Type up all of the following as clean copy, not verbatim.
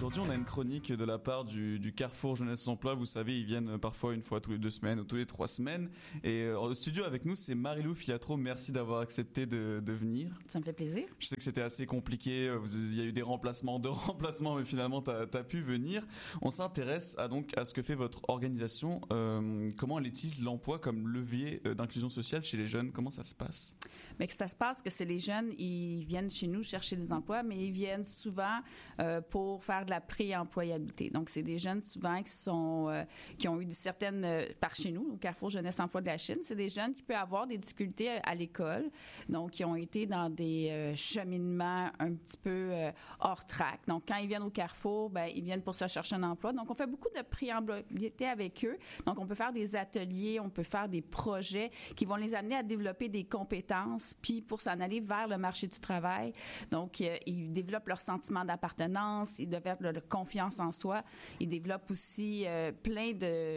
Aujourd'hui, on a une chronique de la part du Carrefour Jeunesse Emploi. Vous savez, ils viennent parfois une fois tous les 2 semaines ou tous les 3 semaines. Et au studio avec nous, c'est Marie-Lou Fiatro. Merci d'avoir accepté de venir. Ça me fait plaisir. Je sais que c'était assez compliqué. Il y a eu des remplacements, mais finalement, t'as pu venir. On s'intéresse à ce que fait votre organisation. Comment elle utilise l'emploi comme levier d'inclusion sociale chez les jeunes? Comment ça se passe? Mais que ça se passe que c'est les jeunes, ils viennent chez nous chercher des emplois, mais ils viennent souvent pour faire de la pré-employabilité. Donc, c'est des jeunes souvent qui ont eu certaines, par chez nous, au Carrefour Jeunesse Emploi de la Chine, c'est des jeunes qui peuvent avoir des difficultés à l'école, donc qui ont été dans des cheminements un petit peu hors track. Donc, quand ils viennent au Carrefour, ils viennent pour se chercher un emploi. Donc, on fait beaucoup de pré-employabilité avec eux. Donc, on peut faire des ateliers, on peut faire des projets qui vont les amener à développer des compétences, puis pour s'en aller vers le marché du travail. Donc, ils développent leur sentiment d'appartenance, ils développent leur confiance en soi, ils développent aussi plein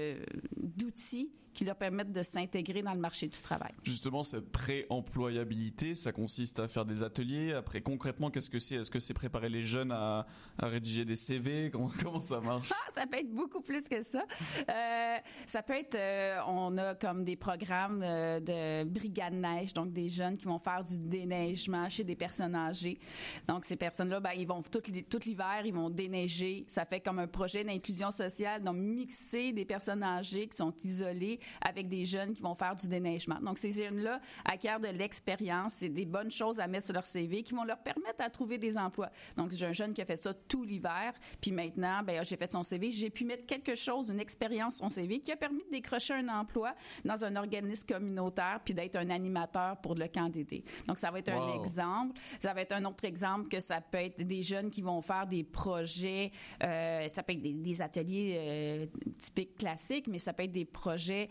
d'outils qui leur permettent de s'intégrer dans le marché du travail. Justement, cette pré-employabilité, ça consiste à faire des ateliers. Après, concrètement, qu'est-ce que c'est? Est-ce que c'est préparer les jeunes à rédiger des CV? Comment ça marche? Ça peut être beaucoup plus que ça. Ça peut être, on a comme des programmes de brigade neige, donc des jeunes qui vont faire du déneigement chez des personnes âgées. Donc, ces personnes-là, ils vont tout l'hiver, ils vont déneiger. Ça fait comme un projet d'inclusion sociale, donc mixer des personnes âgées qui sont isolées avec des jeunes qui vont faire du déneigement. Donc, ces jeunes-là acquièrent de l'expérience, c'est des bonnes choses à mettre sur leur CV qui vont leur permettre à trouver des emplois. Donc, j'ai un jeune qui a fait ça tout l'hiver, puis maintenant, j'ai fait son CV, j'ai pu mettre quelque chose, une expérience sur son CV qui a permis de décrocher un emploi dans un organisme communautaire puis d'être un animateur pour le candidat. Donc, ça va être un exemple. Ça va être un autre exemple que ça peut être des jeunes qui vont faire des projets, ça peut être des ateliers typiques classiques, mais ça peut être des projets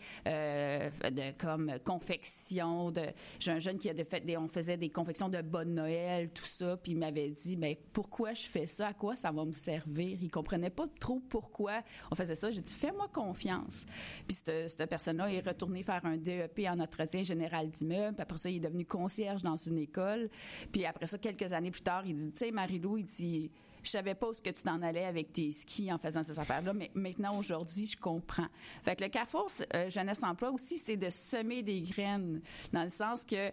comme confection. J'ai un jeune qui on faisait des confections de bonne Noël, tout ça, puis il m'avait dit, pourquoi je fais ça? À quoi ça va me servir? Il comprenait pas trop pourquoi on faisait ça. J'ai dit, fais-moi confiance. Puis cette personne-là est retournée faire un DEP en entretien général d'immeuble. Après ça, il est devenu concierge dans une école. Puis après ça, quelques années plus tard, il dit, tu sais, Marie-Lou, il dit, je savais pas où ce que tu t'en allais avec tes skis en faisant ces affaires-là, mais maintenant, aujourd'hui, je comprends. Fait que le Carrefour Jeunesse Emploi aussi, c'est de semer des graines, dans le sens que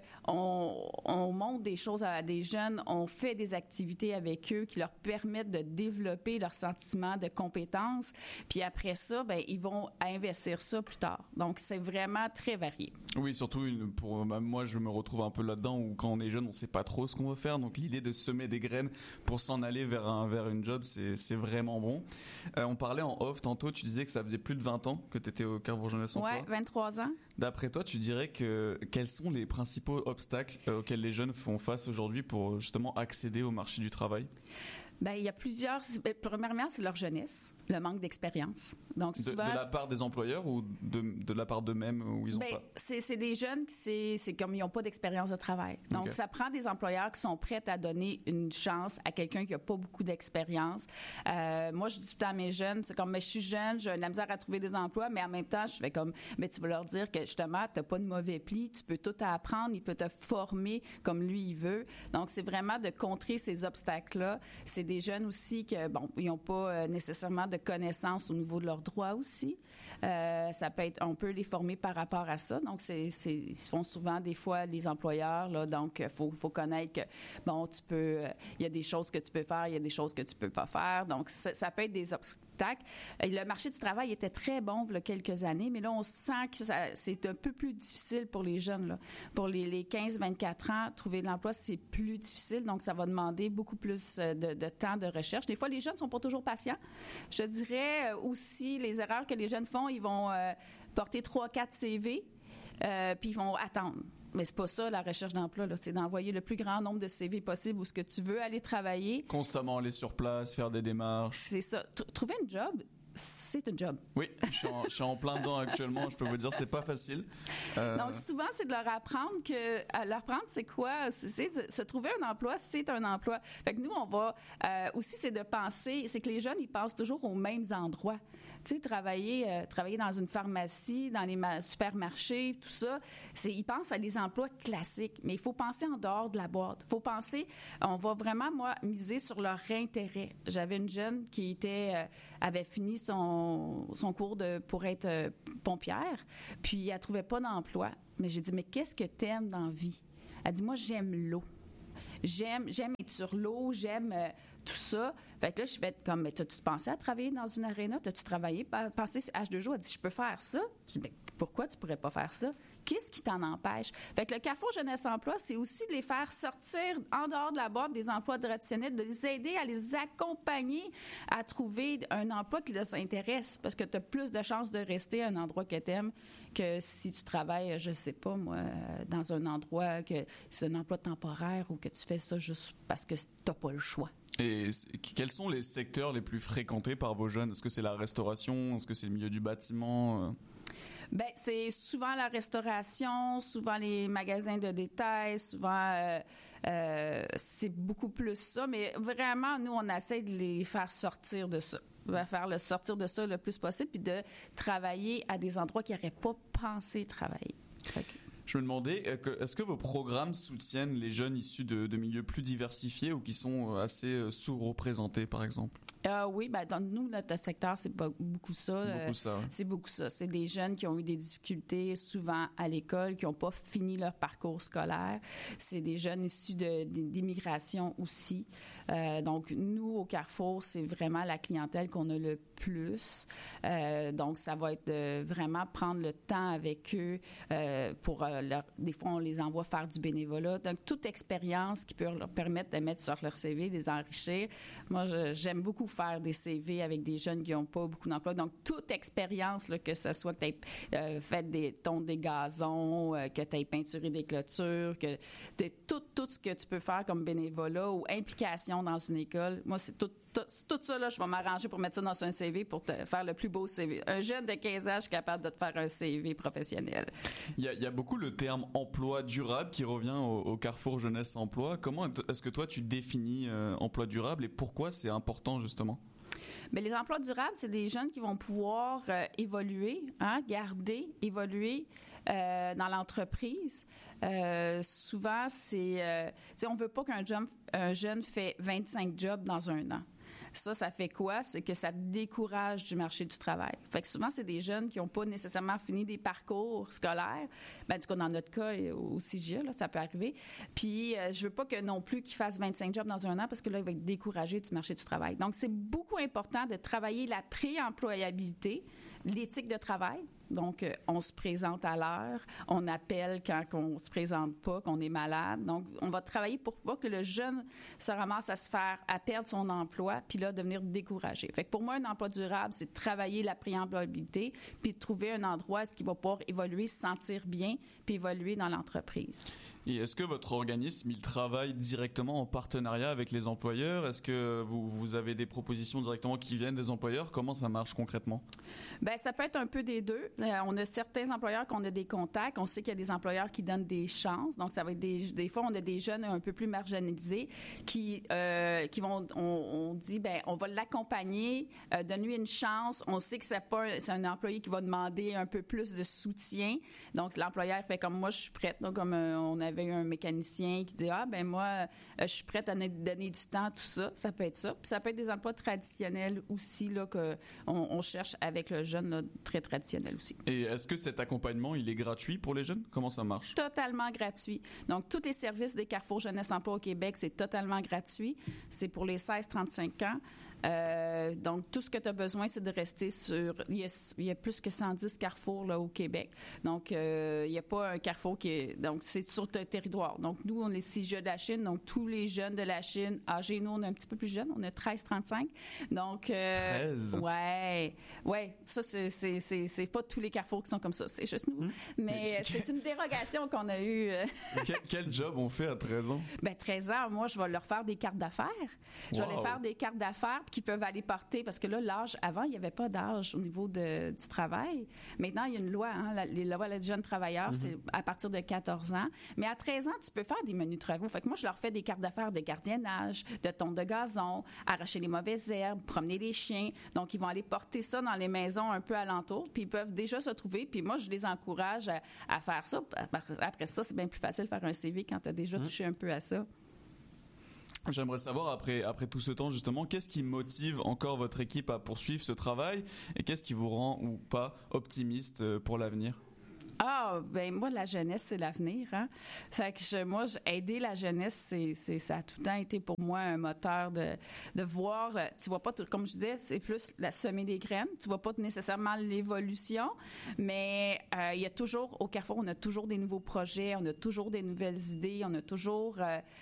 on montre des choses à des jeunes, on fait des activités avec eux qui leur permettent de développer leur sentiment de compétence, puis après ça, ils vont investir ça plus tard. Donc, c'est vraiment très varié. Oui, surtout moi, je me retrouve un peu là-dedans où quand on est jeune, on sait pas trop ce qu'on veut faire. Donc, l'idée de semer des graines pour s'en aller vers une job, c'est vraiment bon. On parlait en off tantôt, tu disais que ça faisait plus de 20 ans que tu étais au Carrefour Jeunesse Emploi. Ouais, 23 ans. D'après toi, tu dirais quels sont les principaux obstacles auxquels les jeunes font face aujourd'hui pour justement accéder au marché du travail? Il y a plusieurs. Premièrement, c'est leur jeunesse, le manque d'expérience. Donc souvent, de la part des employeurs ou de la part d'eux-mêmes où ils ont pas. C'est des jeunes qui c'est comme ils n'ont pas d'expérience de travail. Donc ça prend des employeurs qui sont prêts à donner une chance à quelqu'un qui a pas beaucoup d'expérience. Moi, je dis tout le temps à mes jeunes, c'est comme, je suis jeune, j'ai de la misère à trouver des emplois, mais en même temps, je fais comme, tu vas leur dire que justement, t'as pas de mauvais pli, tu peux tout apprendre, il peut te former comme lui il veut. Donc c'est vraiment de contrer ces obstacles-là. C'est des jeunes aussi que, ils n'ont pas nécessairement de connaissances au niveau de leurs droits aussi. Ça peut être, on peut les former par rapport à ça. Donc, ils se font souvent des fois les employeurs, là. Donc, faut connaître que, il y a des choses que tu peux faire, il y a des choses que tu peux pas faire. Donc, ça peut être des obstacles. Le marché du travail était très bon il y a quelques années, mais là, on sent que c'est un peu plus difficile pour les jeunes, là. Pour les 15-24 ans, trouver de l'emploi, c'est plus difficile. Donc, ça va demander beaucoup plus de temps de recherche. Des fois, les jeunes sont pas toujours patients. Je dirais aussi, les erreurs que les jeunes font, ils vont porter 3-4 CV, puis ils vont attendre. Mais c'est pas ça, la recherche d'emploi, là. C'est d'envoyer le plus grand nombre de CV possible où ce que tu veux aller travailler. Constamment aller sur place, faire des démarches. C'est ça. Trouver une job, c'est un job. Oui, je suis en plein dedans actuellement. Je peux vous dire, c'est pas facile. Donc, souvent, c'est de leur apprendre c'est quoi? C'est de se trouver un emploi, c'est un emploi. Fait que nous, on va aussi, c'est de penser, c'est que les jeunes, ils pensent toujours aux mêmes endroits. Tu sais, travailler dans une pharmacie, dans les supermarchés, tout ça, ils pensent à des emplois classiques. Mais il faut penser en dehors de la boîte. Il faut penser, on va vraiment, moi, miser sur leur intérêt. J'avais une jeune qui avait fini son cours pour être pompière, puis elle trouvait pas d'emploi. Mais j'ai dit, mais qu'est-ce que t'aimes dans la vie? Elle dit, moi, j'aime l'eau. J'aime être sur l'eau, j'aime tout ça. Fait que là, je vais être comme, mais t'as-tu pensé à travailler dans une aréna? T'as-tu pensé sur H2O? Elle dit, je peux faire ça. Je dis, mais pourquoi tu pourrais pas faire ça? Qu'est-ce qui t'en empêche? Fait que le Carrefour Jeunesse Emploi, c'est aussi de les faire sortir en dehors de la boîte des emplois traditionnels, de les aider à les accompagner à trouver un emploi qui les intéresse, parce que tu as plus de chances de rester à un endroit que tu aimes que si tu travailles, je sais pas moi, dans un endroit que c'est un emploi temporaire ou que tu fais ça juste parce que t'as pas le choix. Et quels sont les secteurs les plus fréquentés par vos jeunes? Est-ce que c'est la restauration? Est-ce que c'est le milieu du bâtiment? Bien, c'est souvent la restauration, souvent les magasins de détail, souvent c'est beaucoup plus ça. Mais vraiment, nous, on essaie de les faire sortir de ça. Sortir de ça le plus possible, puis de travailler à des endroits qu'ils n'auraient pas pensé travailler. Je me demandais, est-ce que vos programmes soutiennent les jeunes issus de milieux plus diversifiés ou qui sont assez sous-représentés, par exemple? Oui, nous, notre secteur, c'est beaucoup ça. C'est beaucoup ça. C'est des jeunes qui ont eu des difficultés souvent à l'école, qui n'ont pas fini leur parcours scolaire. C'est des jeunes issus d'immigration aussi. Donc, nous, au Carrefour, c'est vraiment la clientèle qu'on a le plus. Donc, ça va être de vraiment prendre le temps avec eux pour des fois, on les envoie faire du bénévolat. Donc, toute expérience qui peut leur permettre de mettre sur leur CV, de les enrichir. Moi, j'aime beaucoup faire des CV avec des jeunes qui n'ont pas beaucoup d'emploi. Donc, toute expérience, là, que ce soit que tu aies fait tonde des gazons, que tu aies peinturé des clôtures, que tout ce que tu peux faire comme bénévolat ou implication dans une école, moi, c'est tout ça, là, je vais m'arranger pour mettre ça dans un CV pour te faire le plus beau CV. Un jeune de 15 ans, je suis capable de te faire un CV professionnel. Il y a beaucoup le terme emploi durable qui revient au Carrefour Jeunesse Emploi. Comment est-ce que toi, tu définis emploi durable et pourquoi c'est important, justement? Bien, les emplois durables, c'est des jeunes qui vont pouvoir évoluer, évoluer dans l'entreprise. Souvent, on ne veut pas qu'un jeune fait 25 jobs dans un an. Ça fait quoi? C'est que ça décourage du marché du travail. Fait que souvent, c'est des jeunes qui n'ont pas nécessairement fini des parcours scolaires. Ben, du coup, dans notre cas, au CIGE, là, ça peut arriver. Puis, je veux pas que non plus qu'ils fassent 25 jobs dans un an parce que là, il va être découragé du marché du travail. Donc, c'est beaucoup important de travailler la pré-employabilité, l'éthique de travail. Donc, on se présente à l'heure, on appelle quand on se présente pas, qu'on est malade. Donc, on va travailler pour pas que le jeune se ramasse à perdre son emploi, puis là, devenir découragé. Fait que pour moi, un emploi durable, c'est de travailler la préemployabilité, puis de trouver un endroit où il va pouvoir évoluer, se sentir bien, puis évoluer dans l'entreprise. Et est-ce que votre organisme, il travaille directement en partenariat avec les employeurs? Est-ce que vous avez des propositions directement qui viennent des employeurs? Comment ça marche concrètement? Bien, ça peut être un peu des deux. On a certains employeurs qu'on a des contacts. On sait qu'il y a des employeurs qui donnent des chances. Donc, ça va être des fois, on a des jeunes un peu plus marginalisés qui vont, on dit, bien, on va l'accompagner, donne-lui une chance. On sait que c'est un employé qui va demander un peu plus de soutien. Donc, l'employeur fait comme moi, je suis prête. Donc, comme on avait eu un mécanicien qui dit, ben moi, je suis prête à donner du temps, tout ça. Ça peut être ça. Puis ça peut être des emplois traditionnels aussi, là, qu'on cherche avec le jeune, là, très traditionnel aussi. Et est-ce que cet accompagnement, il est gratuit pour les jeunes? Comment ça marche? Totalement gratuit. Donc, tous les services des Carrefour Jeunesse Emploi au Québec, c'est totalement gratuit. C'est pour les 16-35 ans. Donc, tout ce que tu as besoin, c'est de rester sur... Il y a plus que 110 carrefours là, au Québec. Donc, il n'y a pas un carrefour qui est... Donc, c'est sur le territoire. Donc, nous, on est 6 jeunes de la Chine. Donc, tous les jeunes de la Chine, âgés, nous, on est un petit peu plus jeunes. On a 13-35. Donc... 13? Ouais. Ça, c'est pas tous les carrefours qui sont comme ça. C'est juste nous. Mais c'est une dérogation qu'on a eue. Quel job on fait à 13 ans? Bien, 13 ans, moi, je vais leur faire des cartes d'affaires. Je vais leur faire des cartes d'affaires. qu'ils peuvent aller porter, parce que là, l'âge, avant, il n'y avait pas d'âge au niveau du travail. Maintenant, il y a une loi, les lois des jeunes travailleurs, c'est à partir de 14 ans. Mais à 13 ans, tu peux faire des menus travaux. Fait que moi, je leur fais des cartes d'affaires de gardiennage, de tonte de gazon, arracher les mauvaises herbes, promener les chiens. Donc, ils vont aller porter ça dans les maisons un peu alentour, puis ils peuvent déjà se trouver. Puis moi, je les encourage à faire ça. Après ça, c'est bien plus facile de faire un CV quand tu as déjà touché un peu à ça. J'aimerais savoir, après tout ce temps, justement, qu'est-ce qui motive encore votre équipe à poursuivre ce travail et qu'est-ce qui vous rend ou pas optimiste pour l'avenir? Ben moi, la jeunesse, c'est l'avenir. Hein? Fait que aider la jeunesse, ça a tout le temps été pour moi un moteur de voir. Tu vois pas, comme je disais, c'est plus la semer des graines. Tu vois pas nécessairement l'évolution, mais il y a toujours, au Carrefour, on a toujours des nouveaux projets, on a toujours des nouvelles idées, on a toujours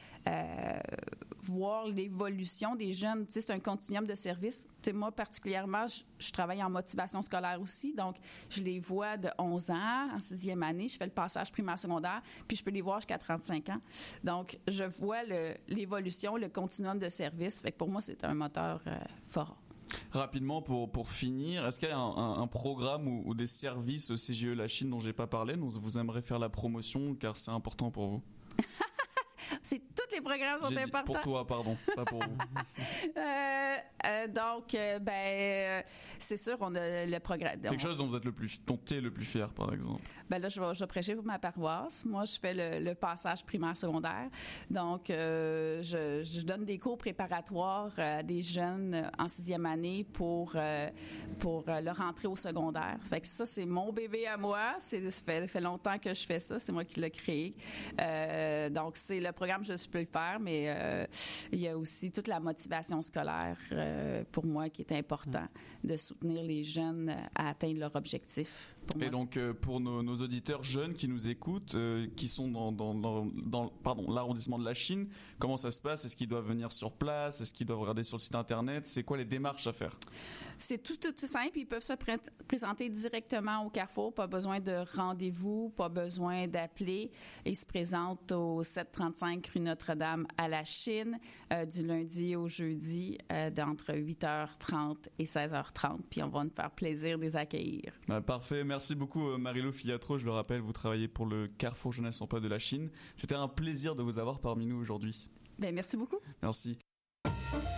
voir l'évolution des jeunes. Tu sais, c'est un continuum de services. Tu sais, moi, particulièrement, je travaille en motivation scolaire aussi, donc je les vois de 11 ans, en 6e année, je fais le passage primaire-secondaire, puis je peux les voir jusqu'à 35 ans. Donc, je vois l'évolution, le continuum de services. Fait que pour moi, c'est un moteur fort. Rapidement, pour finir, est-ce qu'il y a un programme ou des services au CGE La Chine dont j'ai pas parlé, dont vous aimeriez faire la promotion, car c'est important pour vous? C'est tous les programmes sont importants. Pour toi, pardon, pas pour vous. C'est sûr, on a le programme. Quelque chose dont tu es le plus fier, par exemple. Ben là, je vais prêcher pour ma paroisse. Moi, je fais le passage primaire-secondaire. Donc, je donne des cours préparatoires à des jeunes en 6e année pour leur rentrée au secondaire. Fait que ça, c'est mon bébé à moi. Ça fait longtemps que je fais ça. C'est moi qui l'ai créé. Donc, c'est le programme que je peux le faire, mais il y a aussi toute la motivation scolaire pour moi qui est important, de soutenir les jeunes à atteindre leur objectif. Et donc, pour nos auditeurs jeunes qui nous écoutent, qui sont dans l'arrondissement de la Chine, comment ça se passe? Est-ce qu'ils doivent venir sur place? Est-ce qu'ils doivent regarder sur le site Internet? C'est quoi les démarches à faire? C'est tout simple. Ils peuvent se présenter directement au Carrefour. Pas besoin de rendez-vous, pas besoin d'appeler. Ils se présentent au 735 rue Notre-Dame à la Chine, du lundi au jeudi, d'entre 8h30 et 16h30. Puis on va nous faire plaisir de les accueillir. Parfait. Merci beaucoup, Marie-Lou Filiatro. Je le rappelle, vous travaillez pour le Carrefour Jeunesse Emploi de la Chine. C'était un plaisir de vous avoir parmi nous aujourd'hui. Bien, merci beaucoup. Merci.